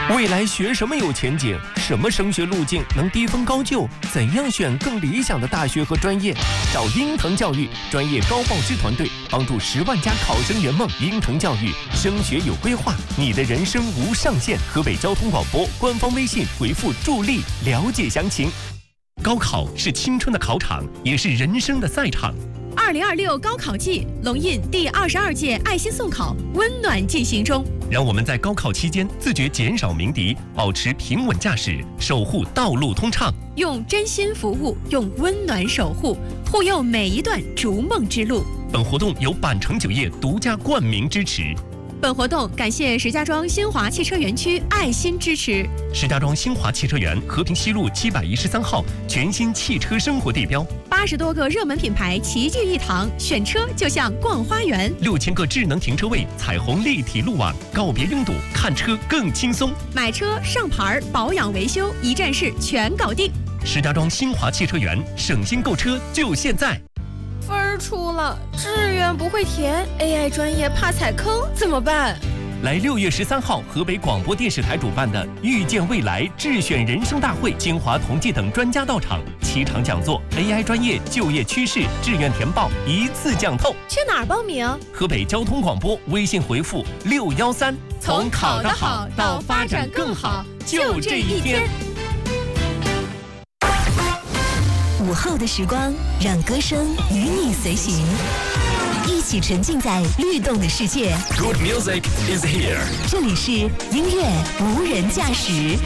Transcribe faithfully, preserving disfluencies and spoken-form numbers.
未来学什么有前景？什么升学路径能低分高就？怎样选更理想的大学和专业？找鹰腾教育专业高报师团队，帮助十万家考生圆梦。鹰腾教育升学有规划，你的人生无上限。河北交通广播官方微信回复助力了解详情。高考是青春的考场，也是人生的赛场。 二零二六高考季，龙印第二十二届爱心送考温暖进行中。 让我们在高考期间自觉减少鸣笛，保持平稳驾驶，守护道路通畅。 用真心服务，用温暖守护，护佑每一段逐梦之路。 本活动由百城酒业独家冠名支持。 本活动感谢石家庄新华汽车园区爱心支持。 石家庄新华汽车园和平西路七百一十三号全新汽车生活地标， 八十多个热门品牌齐聚一堂，选车就像逛花园。 六千个智能停车位，彩虹立体路网，告别拥堵，看车更轻松。 买车、上牌、保养、维修，一站式全搞定。 石家庄新华汽车园，省心购车就现在。 分儿出了，志愿不会填 ，A I 专业怕踩坑，怎么办？ 来六月十三号，河北广播电视台主办的“遇见未来”智选人生大会，清华同济等专家到场，七场讲座 ，A I 专业、就业趋势、志愿填报一次讲透。 去哪儿报名？ 河北交通广播微信回复六幺三， 从考得好到发展更好，就这一天。 午后的时光，让歌声与你随行，一起沉浸在律动的世界。 Good music is here。 这里是音乐无人驾驶。